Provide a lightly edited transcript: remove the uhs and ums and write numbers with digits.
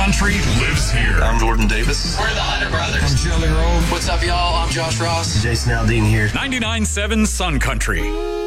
Country lives here. I'm Jordan Davis. We're the Hunter Brothers. I'm Jelly Roll. What's up, y'all? I'm Josh Ross. Jason Aldean here. 99.7 Sun Country.